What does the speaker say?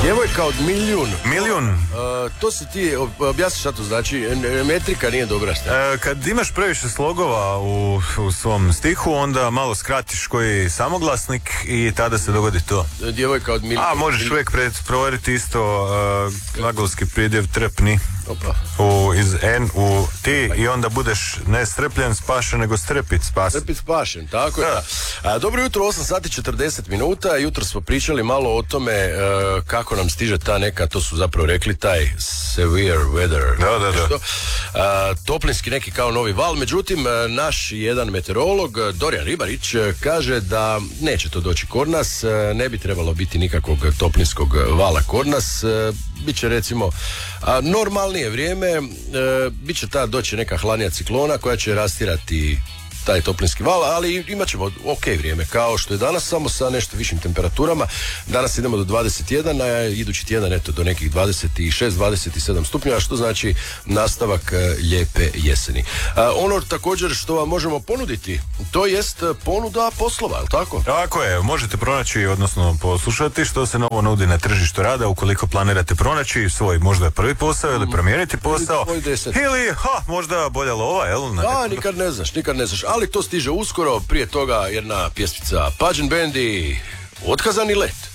Djevojka od milijun. Milijun. To si ti, objasni šta to znači, metrika nije dobra šta. Kad imaš previše slogova u svom stihu, onda malo skratiš koji samoglasnik i tada se dogodi to. Djevojka od milijun. A možeš uvijek provjeriti isto glagolski pridjev trepni. Opa. Iz N u ti i onda budeš ne strepljen spašen, nego strepit spasen. Strepit spašen, tako je. Dobro jutro, 8 sati 40 minuta. Jutro smo pričali malo o tome kako nam stiže ta neka, to su zapravo rekli, taj severe weather. Da. Toplinski neki kao novi val. Međutim, naš jedan meteorolog, Dorijan Ribarić, kaže da neće to doći kod nas, ne bi trebalo biti nikakvog toplinskog vala kod nas. Biće recimo normalnije vrijeme, bit će doći neka hladnija ciklona koja će rastirati taj toplinski val, ali imat ćemo ok vrijeme, kao što je danas, samo sa nešto višim temperaturama. Danas idemo do 21, a idući tjedan eto do nekih 26-27 stupnjeva, što znači nastavak lijepe jeseni. Ono također što vam možemo ponuditi, to jest ponuda poslova, je li tako? Tako je, možete pronaći, odnosno poslušati što se novo nudi na tržištu rada ukoliko planirate pronaći svoj možda prvi posao ili promijeniti posao ili možda bolja lova, jel? Nikad ne znaš, ali to stiže uskoro. Prije toga jedna pjesmica Pageant Band i Otkazani let.